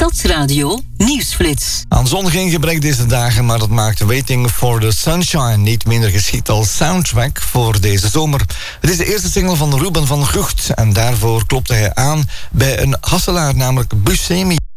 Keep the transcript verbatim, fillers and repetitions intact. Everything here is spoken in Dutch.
Stadsradio Nieuwsflits. Aan zon geen gebrek deze dagen, maar dat maakt Waiting for the Sunshine niet minder geschikt als soundtrack voor deze zomer. Het is de eerste single van Ruben van Gucht en daarvoor klopte hij aan bij een hasselaar, namelijk Buscemi.